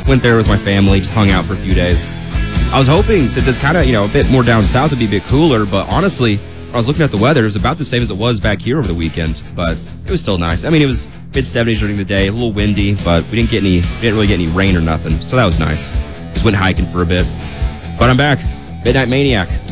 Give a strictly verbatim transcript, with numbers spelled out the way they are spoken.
went there with my family, just hung out for a few days. I was hoping, since it's kind of, you know, a bit more down south, it'd be a bit cooler, but honestly, I was looking at the weather, it was about the same as it was back here over the weekend, but it was still nice. I mean, it was mid seventies during the day, a little windy, but we didn't get any, we didn't really get any rain or nothing, so that was nice. Just went hiking for a bit. But I'm back. Midnight Maniac.